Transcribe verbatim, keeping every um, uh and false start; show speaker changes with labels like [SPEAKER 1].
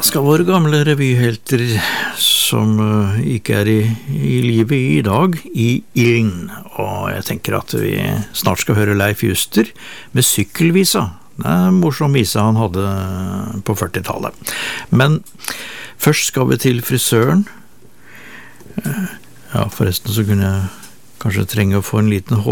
[SPEAKER 1] skal våre gamle revyhelter som uh, ikke er i, i livet i dag, i ilden. Og jeg tenker at vi snart skal høre Leif Juster med Sykkelvisa. Det er en morsom vise han hadde på førtitallet. Men først skal vi til frisøren. Uh, ja, forresten så kunne jeg kanskje trenge å få en liten